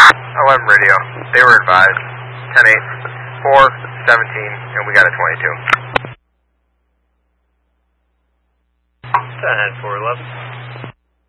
11 radio. They were advised. 10-8, 4-17, and we got a 22. 10-4-11.